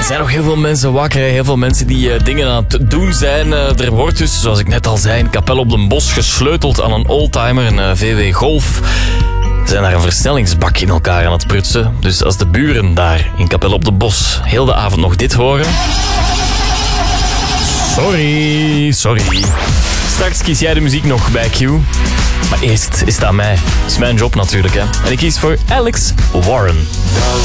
zijn nog heel veel mensen wakker, heel veel mensen die dingen aan het doen zijn. Er wordt dus, zoals ik net al zei, in Kapel op den Bosch gesleuteld aan een oldtimer, een VW Golf. Ze zijn daar een versnellingsbak in elkaar aan het prutsen. Dus als de buren daar in Kapel op den Bosch heel de avond nog dit horen... Sorry. Straks kies jij de muziek nog bij Q. Maar eerst is het aan mij. Dat is mijn job natuurlijk, hè. En ik kies voor Alex Warren.